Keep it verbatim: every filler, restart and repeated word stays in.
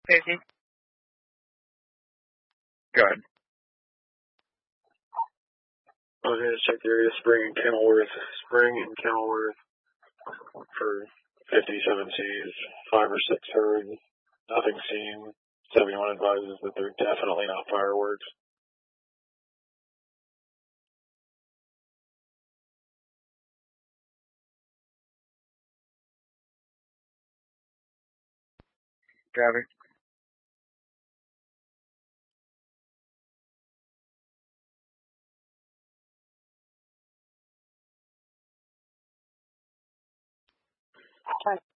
Casey? Go ahead. I was going to check the area Spring and Kenilworth. Spring and Kenilworth for fifty-seven C's, five or six heard, nothing seen. seventy-one advises that they're definitely not fireworks. Gabby? Hi.